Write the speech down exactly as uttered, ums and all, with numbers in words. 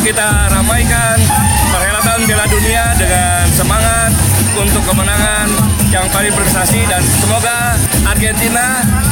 kita ramaikan perhelatan Piala Dunia dengan semangat untuk kemenangan yang paling berprestasi, dan semoga Argentina